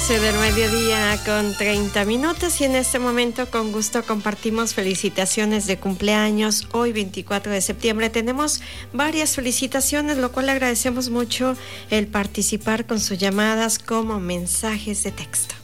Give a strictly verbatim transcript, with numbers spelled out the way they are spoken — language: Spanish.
doce del mediodía con treinta minutos y en este momento con gusto compartimos felicitaciones de cumpleaños. Hoy veinticuatro de septiembre tenemos varias felicitaciones, lo cual agradecemos mucho el participar con sus llamadas como mensajes de texto.